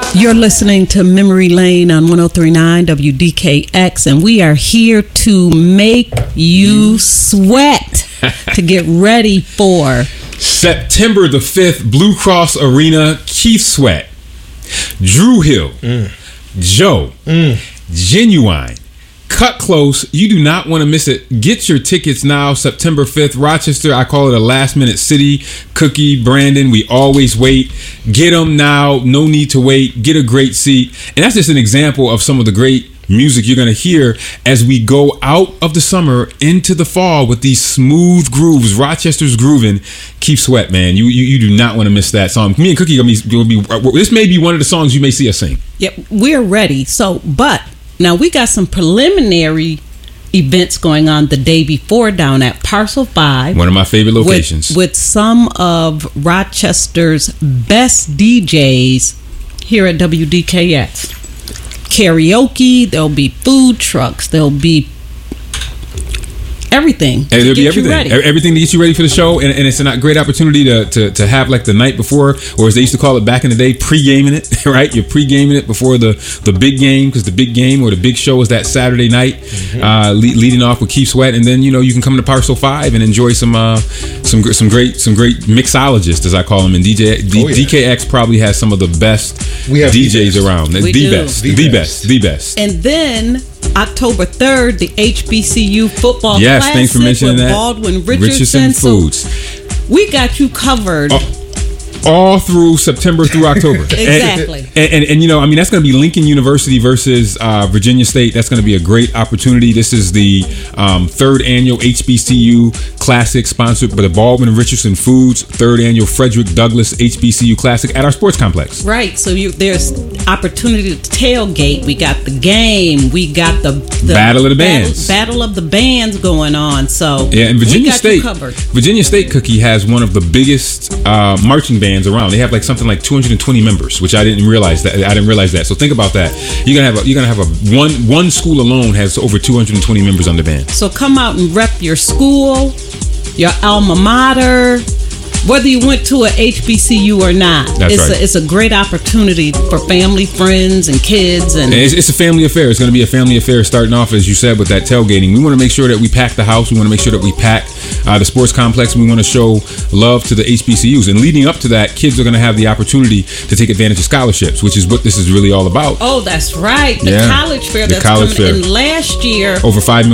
You're listening to Memory Lane on 103.9 WDKX, and we are here to make you sweat to get ready for September the 5th, Blue Cross Arena. Keith Sweat, Drew Hill, Joe, Genuine, Cut Close. You do not want to miss it. Get your tickets now. September 5th, Rochester. I call it a last minute city. Cookie, Brandon, we always wait. Get them now. No need to wait. Get a great seat. And that's just an example of some of the great music you're going to hear as we go out of the summer into the fall with these smooth grooves. Rochester's grooving. Keep Sweat, man. You do not want to miss that song. Me and Cookie gonna be this may be one of the songs you may see us sing. Yep, we're ready. But now we got some preliminary events going on the day before down at Parcel 5. One of my favorite locations. With some of Rochester's best DJs here at WDKX. Karaoke, there'll be food trucks, there'll be everything. And there'll be everything to get you ready for the show, and it's a great opportunity to have like the night before, or as they used to call it back in the day, pre-gaming it, right? You're pre-gaming it before the big game, because the big game or the big show is that Saturday night, leading off with Keith Sweat, and then you can come to Parcel 5 and enjoy some great mixologists, as I call them, and DKX probably has some of the best DJs around. The best. And then October 3rd, the HBCU football classic thanks for mentioning with that. Baldwin Richardson Foods. We got you covered. All through September through October. Exactly. And that's going to be Lincoln University versus Virginia State. That's going to be a great opportunity. This is the third annual HBCU Classic, sponsored by the Baldwin Richardson Foods, third annual Frederick Douglass HBCU Classic at our sports complex. Right. So there's opportunity to tailgate. We got the game. We got the Battle of the Bands. Battle of the Bands going on. So yeah, and Virginia State, Cookie, has one of the biggest marching bands around. They have something like 220 members, which I didn't realize that. So think about that. You're gonna have one school alone has over 220 members on the band. So come out and rep your school, your alma mater, whether you went to a HBCU or not. That's right. It's a great opportunity for family, friends, and kids. And it's a family affair. It's going to be a family affair starting off, as you said, with that tailgating. We want to make sure that we pack the house. We want to make sure that we pack the sports complex. We want to show love to the HBCUs. And leading up to that, kids are going to have the opportunity to take advantage of scholarships, which is what this is really all about. Oh, that's right. The college fair that's coming in last year. Over $5 million.